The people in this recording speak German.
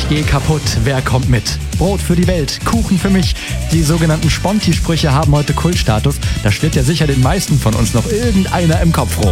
geh kaputt, wer kommt mit? Brot für die Welt, Kuchen für mich. Die sogenannten Sponti-Sprüche haben heute Kultstatus. Da schwirrt ja sicher den meisten von uns noch irgendeiner im Kopf rum.